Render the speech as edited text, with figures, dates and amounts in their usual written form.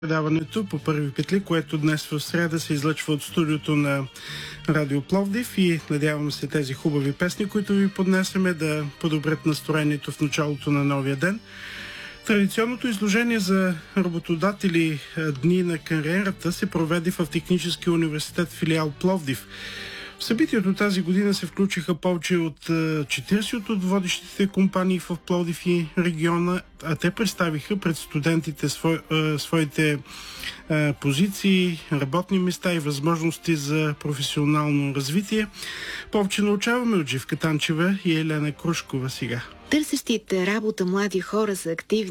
Предаването по първи петли, което днес в среда се излъчва от студиото на Радио Пловдив и надявам се тези хубави песни, които ви поднесеме, да подобрят настроението в началото на новия ден. Традиционното изложение за работодатели Дни на кариерата се проведе в Техническия университет филиал Пловдив. В събитието тази година се включиха повече от 40 от водещите компании в Пловдив и региона, а те представиха пред студентите своите позиции, работни места и възможности за професионално развитие. Повече научаваме от Живка Танчева и Елена Крушкова сега. Търсещите работа млади хора са активни